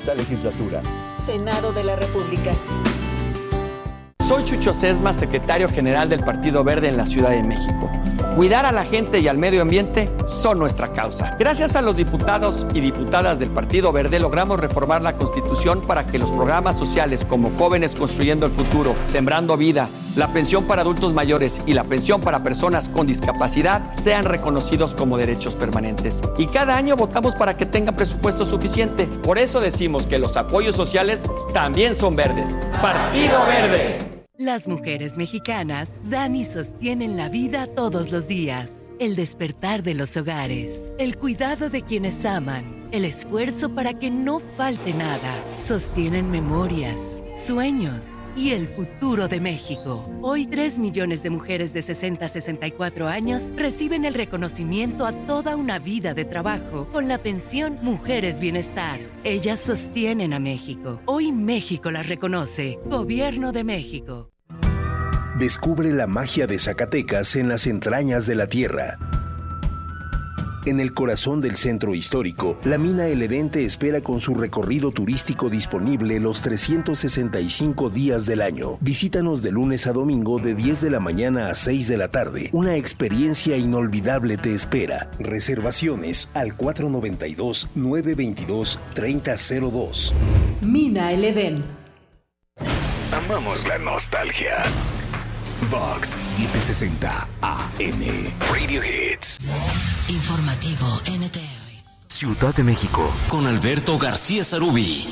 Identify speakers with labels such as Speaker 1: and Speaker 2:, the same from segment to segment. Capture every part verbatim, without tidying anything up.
Speaker 1: esta legislatura.
Speaker 2: Senado de la República.
Speaker 3: Soy Chucho Sesma, secretario general del Partido Verde en la Ciudad de México. Cuidar a la gente y al medio ambiente son nuestra causa. Gracias a los diputados y diputadas del Partido Verde logramos reformar la Constitución para que los programas sociales como Jóvenes Construyendo el Futuro, Sembrando Vida, la pensión para adultos mayores y la pensión para personas con discapacidad sean reconocidos como derechos permanentes. Y cada año votamos para que tengan presupuesto suficiente. Por eso decimos que los apoyos sociales también son verdes. Partido Verde.
Speaker 4: Las mujeres mexicanas dan y sostienen la vida todos los días. El despertar de los hogares, el cuidado de quienes aman, el esfuerzo para que no falte nada. Sostienen memorias, sueños y el futuro de México. Hoy, tres millones de mujeres de sesenta a sesenta y cuatro años reciben el reconocimiento a toda una vida de trabajo con la pensión Mujeres Bienestar. Ellas sostienen a México. Hoy México las reconoce. Gobierno de México.
Speaker 5: Descubre la magia de Zacatecas en las entrañas de la tierra. En el corazón del centro histórico, la mina El Edén te espera con su recorrido turístico disponible los trescientos sesenta y cinco días del año. Visítanos de lunes a domingo de diez de la mañana a seis de la tarde. Una experiencia inolvidable te espera. Reservaciones al cuatro nueve dos, nueve dos dos, tres cero cero dos.
Speaker 6: Mina El Edén.
Speaker 7: Amamos la nostalgia. Vox setecientos sesenta A M. Radio Hits.
Speaker 8: Informativo N T R.
Speaker 7: Ciudad de México. Con Alberto García Sarubi.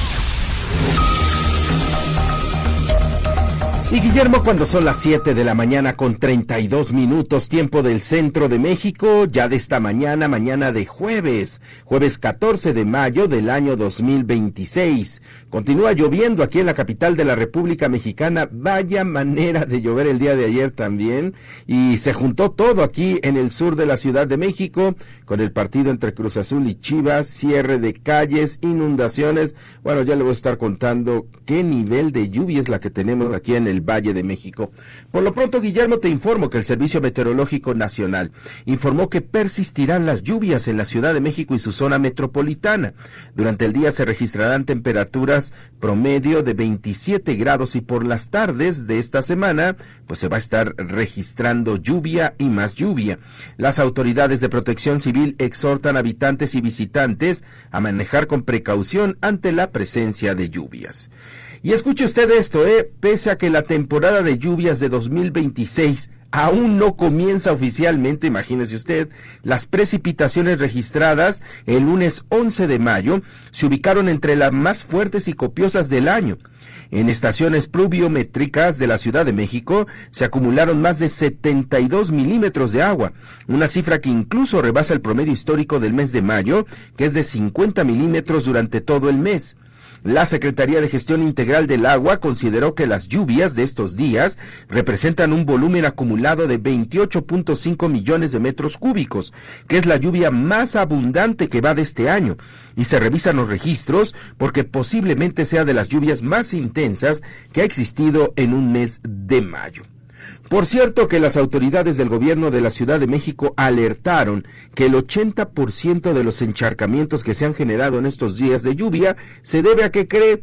Speaker 9: Y Guillermo, cuando son las siete de la mañana con treinta y dos minutos, tiempo del centro de México, ya de esta mañana, mañana de jueves, jueves catorce de mayo del año dos mil veintiséis. Continúa lloviendo aquí en la capital de la República Mexicana, vaya manera de llover el día de ayer también, y se juntó todo aquí en el sur de la Ciudad de México, con el partido entre Cruz Azul y Chivas, cierre de calles, inundaciones. Bueno, ya le voy a estar contando qué nivel de lluvia es la que tenemos aquí en el Valle de México. Por lo pronto, Guillermo, te informo que el Servicio Meteorológico Nacional informó que persistirán las lluvias en la Ciudad de México y su zona metropolitana. Durante el día se registrarán temperaturas promedio de veintisiete grados y por las tardes de esta semana, pues se va a estar registrando lluvia y más lluvia. Las autoridades de Protección Civil exhortan a habitantes y visitantes a manejar con precaución ante la presencia de lluvias. Y escuche usted esto, eh, pese a que la temporada de lluvias de dos mil veintiséis aún no comienza oficialmente, imagínese usted, las precipitaciones registradas el lunes once de mayo se ubicaron entre las más fuertes y copiosas del año. En estaciones pluviométricas de la Ciudad de México se acumularon más de setenta y dos milímetros de agua, una cifra que incluso rebasa el promedio histórico del mes de mayo, que es de cincuenta milímetros durante todo el mes. La Secretaría de Gestión Integral del Agua consideró que las lluvias de estos días representan un volumen acumulado de veintiocho punto cinco millones de metros cúbicos, que es la lluvia más abundante que va de este año, y se revisan los registros porque posiblemente sea de las lluvias más intensas que ha existido en un mes de mayo. Por cierto que las autoridades del gobierno de la Ciudad de México alertaron que el ochenta por ciento de los encharcamientos que se han generado en estos días de lluvia se debe a que cree,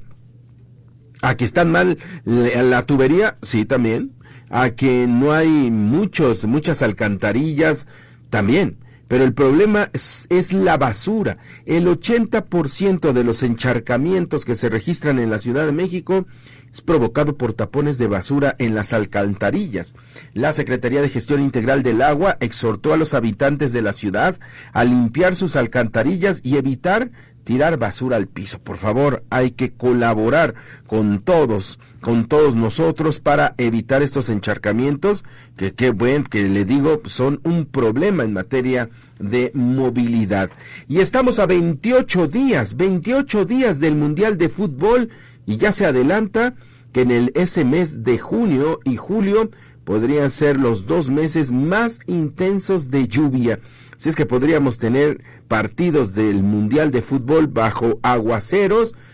Speaker 9: a que están mal la tubería, sí también, a que no hay muchos, muchas alcantarillas, también. Pero el problema es, es la basura. El ochenta por ciento de los encharcamientos que se registran en la Ciudad de México es provocado por tapones de basura en las alcantarillas. La Secretaría de Gestión Integral del Agua exhortó a los habitantes de la ciudad a limpiar sus alcantarillas y evitar tirar basura al piso. Por favor, hay que colaborar con todos, con todos nosotros para evitar estos encharcamientos, que qué bueno, que le digo, son un problema en materia de movilidad. Y estamos a veintiocho días, veintiocho días del Mundial de Fútbol, y ya se adelanta que en el ese mes de junio y julio podrían ser los dos meses más intensos de lluvia. Así es que podríamos tener partidos del Mundial de Fútbol bajo aguaceros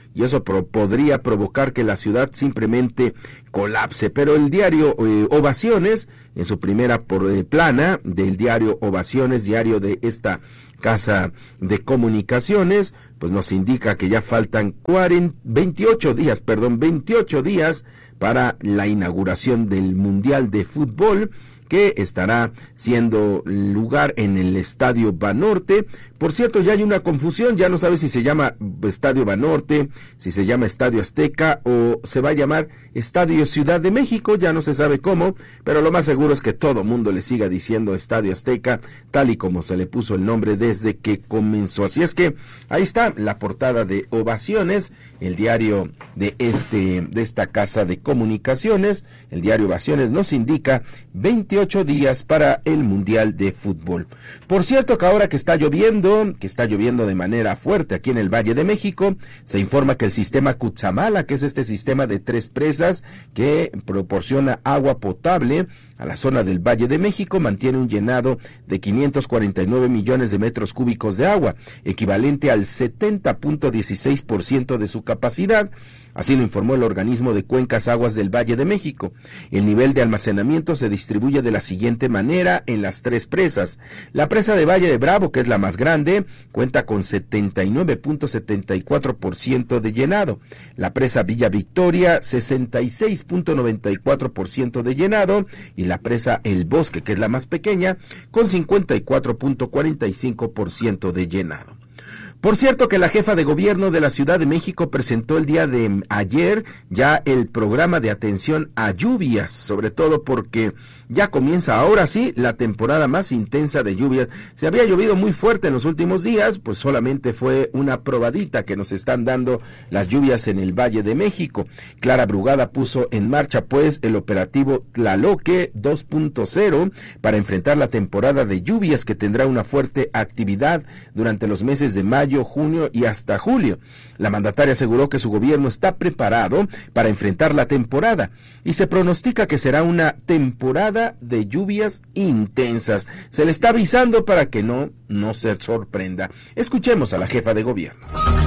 Speaker 9: y eso pro- podría provocar que la ciudad simplemente colapse. Pero el diario eh, Ovaciones, en su primera por, eh, plana del diario Ovaciones, diario de esta casa de comunicaciones, pues nos indica que ya faltan cuarenta, veintiocho días, perdón, veintiocho días para la inauguración del Mundial de Fútbol, que estará siendo lugar en el Estadio Banorte. Por cierto, ya hay una confusión, ya no sabe si se llama Estadio Banorte, si se llama Estadio Azteca o se va a llamar Estadio Ciudad de México, ya no se sabe cómo, pero lo más seguro es que todo mundo le siga diciendo Estadio Azteca, tal y como se le puso el nombre desde que comenzó. Así es que ahí está la portada de Ovaciones, el diario de este de esta casa de comunicaciones. El diario Ovaciones nos indica veintiocho días para el Mundial de Fútbol. Por cierto, que ahora que está lloviendo, que está lloviendo de manera fuerte aquí en el Valle de México, se informa que el sistema Cutzamala, que es este sistema de tres presas que proporciona agua potable a la zona del Valle de México, mantiene un llenado de quinientos cuarenta y nueve millones de metros cúbicos de agua, equivalente al setenta punto dieciséis por ciento de su capacidad. Así lo informó el organismo de Cuencas Aguas del Valle de México. El nivel de almacenamiento se distribuye de la siguiente manera en las tres presas. La presa de Valle de Bravo, que es la más grande, cuenta con setenta y nueve punto setenta y cuatro por ciento de llenado. La presa Villa Victoria, sesenta y seis punto noventa y cuatro por ciento de llenado. Y la presa El Bosque, que es la más pequeña, con cincuenta y cuatro punto cuarenta y cinco por ciento de llenado. Por cierto que la jefa de gobierno de la Ciudad de México presentó el día de ayer ya el programa de atención a lluvias, sobre todo porque ya comienza ahora sí la temporada más intensa de lluvias. Se había llovido muy fuerte en los últimos días, pues solamente fue una probadita que nos están dando las lluvias en el Valle de México. Clara Brugada puso en marcha pues el operativo Tlaloque dos punto cero para enfrentar la temporada de lluvias que tendrá una fuerte actividad durante los meses de mayo, junio y hasta julio. La mandataria aseguró que su gobierno está preparado para enfrentar la temporada y se pronostica que será una temporada de lluvias intensas. Se le está avisando para que no, no se sorprenda. Escuchemos a la jefa de gobierno.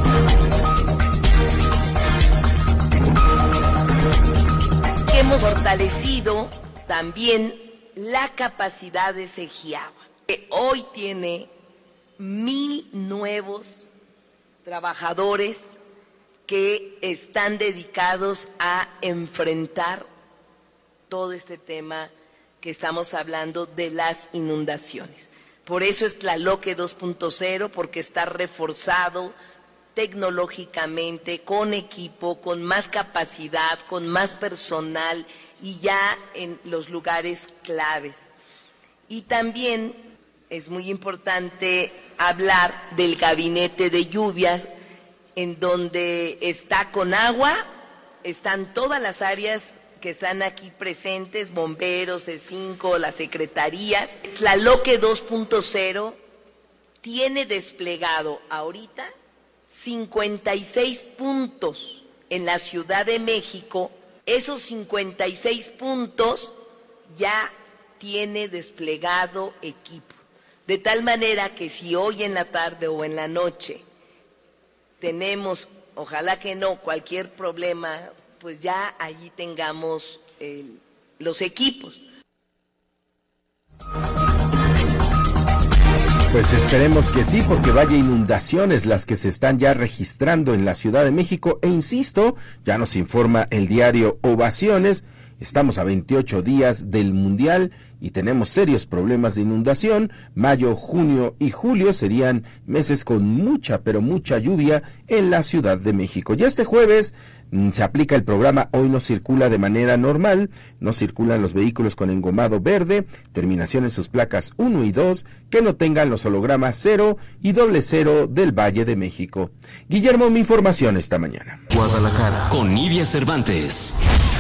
Speaker 1: Hemos fortalecido también la capacidad de Segiagua, que hoy tiene mil nuevos trabajadores que están dedicados a enfrentar todo este tema que estamos hablando de las inundaciones. Por eso es Tlaloque dos punto cero, porque está reforzado tecnológicamente, con equipo, con más capacidad, con más personal y ya en los lugares claves. Y también es muy importante hablar del gabinete de lluvias, en donde está con agua, están todas las áreas que están aquí presentes, bomberos, C cinco, las secretarías. Tlaloque dos punto cero tiene desplegado ahorita cincuenta y seis puntos en la Ciudad de México. Esos cincuenta y seis puntos ya tiene desplegado equipo. De tal manera que si hoy en la tarde o en la noche tenemos, ojalá que no, cualquier problema, pues ya allí tengamos eh, los equipos.
Speaker 9: Pues esperemos que sí, porque vaya inundaciones las que se están ya registrando en la Ciudad de México. E insisto, ya nos informa el diario Ovaciones, estamos a veintiocho días del Mundial y tenemos serios problemas de inundación. Mayo, junio y julio serían meses con mucha, pero mucha lluvia en la Ciudad de México. Ya este jueves mmm, se aplica el programa Hoy no circula de manera normal, no circulan los vehículos con engomado verde, terminación en sus placas uno y dos, que no tengan los hologramas cero y doble cero del Valle de México. Guillermo, mi información esta mañana.
Speaker 7: Guadalajara, con Nidia Cervantes.